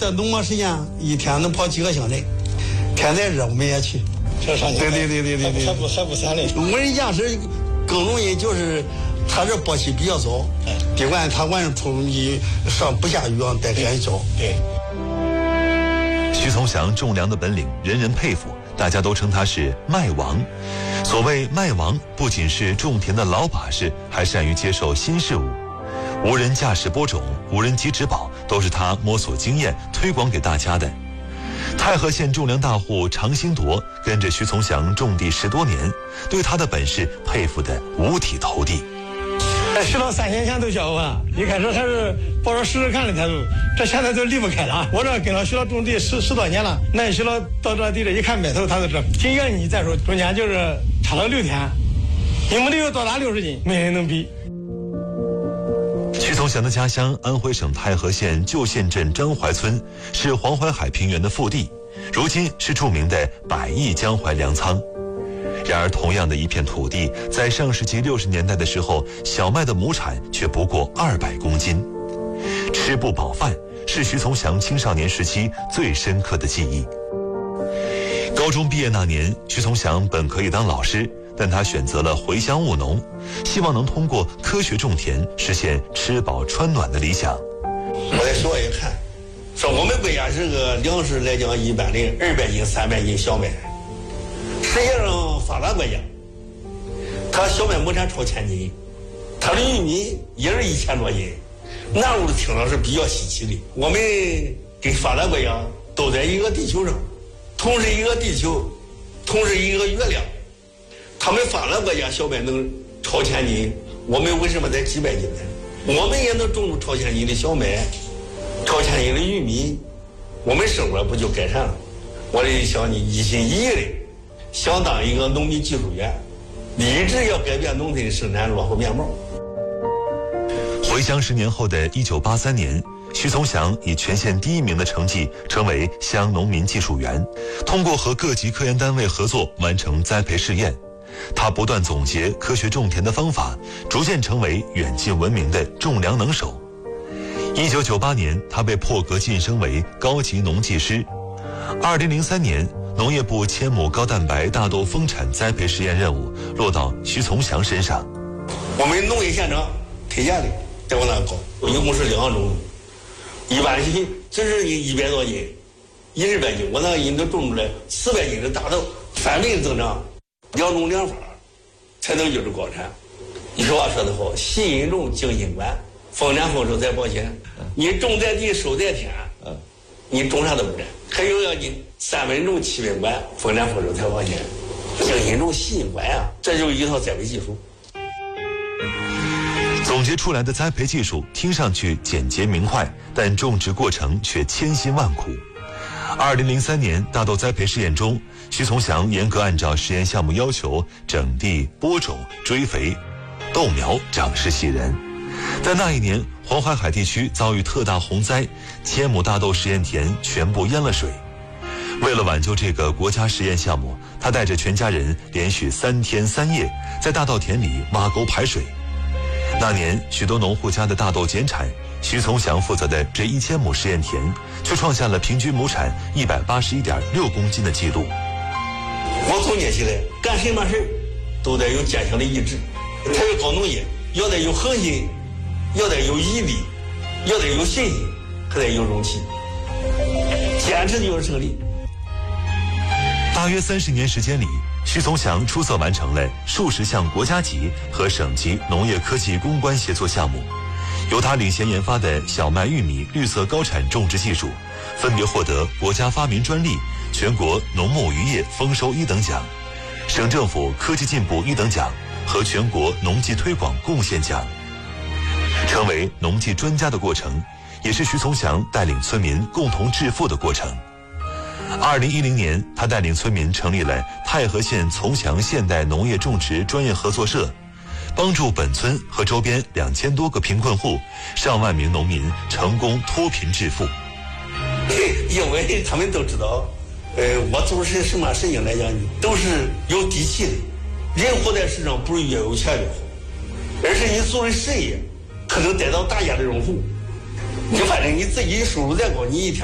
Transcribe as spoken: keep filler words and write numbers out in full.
这农贸实验一天能跑几个乡镇，天再热我们也去。 这上对对对对对对， 还不还不散嘞。 我人家是更容易，就是他这播期比较早，别管他晚上出你上不下雨啊，带天小。 对。 徐从祥种粮的本领人人佩服，大家都称他是麦王。所谓麦王，不仅是种田的老把式，还善于接受新事物。无人驾驶播种，无人机植保，都是他摸索经验推广给大家的。太和县种粮大户常兴铎跟着徐从祥种地十多年，对他的本事佩服得五体投地。 徐老三年前都教我，一开始还是抱着试试看的态度，这现在都离不开了。我这跟了徐老种地十十多年了，那徐老到这地里一看苗头，他就知道。今年你再说中间就是差了六天，你们得有多大六十斤，没人能比。 徐从祥的家乡安徽省太和县旧县镇张淮村是黄淮海平原的腹地，如今是著名的百亿江淮粮仓。然而同样的一片土地，在上世纪六十年代的时候，小麦的亩产却不过二百公斤。吃不饱饭是徐从祥青少年时期最深刻的记忆。高中毕业那年，徐从祥本可以当老师，但他选择了回乡务农，希望能通过科学种田实现吃饱穿暖的理想。 我在学校一看，说我们国家这个粮食来讲，一般的二百斤、三百斤小麦，世界上发达国家，它小麦亩产超千斤，它的玉米也是一千多斤，那我听着是比较稀奇的。我们跟发达国家都在一个地球上，同是一个地球，同是一个月亮。他们发达国家小麦能超千斤，我们为什么才几百斤呢？我们也能种出超千斤的小麦，超千斤的玉米，我们生活不就改善了？我这一想，你一心一意的想当一个农民技术员，立志要改变农村生产落后面貌。 回乡十年后的一九八三年，徐从祥以全县第一名的成绩成为乡农民技术员，通过和各级科研单位合作完成栽培试验。他不断总结科学种田的方法，逐渐成为远近闻名的种粮能手。一九九八年，他被破格晋升为高级农技师。二零零三年，农业部千亩高蛋白大豆丰产栽培实验任务落到徐从祥身上。 我们农业县长推荐的，在我那搞，一共是两种，一般斤只是一百多斤，一二百斤，我那人都种出来四百斤的大豆，翻倍增长。两种两法才能有这高产。你说话说得好，细引种，精心管，丰产丰收才保险。你种在地，收在天，你种啥都不沾。还有要你三分种，七分管，丰产丰收才保险。精心种，细引管呀，这就是一套栽培技术。 总结出来的栽培技术听上去简洁明快，但种植过程却千辛万苦。二零零三年大豆栽培试验中，徐从祥严格按照实验项目要求整地、播种、追肥，豆苗长势喜人。但那一年黄淮海地区遭遇特大洪灾，千亩大豆实验田全部淹了水。为了挽救这个国家实验项目，他带着全家人连续三天三夜在大稻田里挖沟排水。那年许多农户家的大豆减产，徐从祥负责的这一千亩实验田却创下了平均亩产一百八十一点六公斤的记录。 我总结起来，干什么事都得有坚强的意志，特别搞农业要得有恒心，要得有毅力，要得有信心，还得有勇气，坚持就是胜利。 大约三十年时间里，徐从祥出色完成了数十项国家级和省级农业科技攻关协作项目。由他领衔研发的小麦、玉米绿色高产种植技术，分别获得国家发明专利、全国农牧渔业丰收一等奖、省政府科技进步一等奖和全国农技推广贡献奖。成为农技专家的过程，也是徐从祥带领村民共同致富的过程。二零一零年，他带领村民成立了太和县从祥现代农业种植专业合作社，帮助本村和周边两千多个贫困户、上万名农民成功脱贫致富。 因为他们都知道，呃，我做是什么事情来讲，都是有底气的。人活在世上不是越有钱越好，而是你做的事业可能得到大家的拥护。你反正你自己收入再高，你一天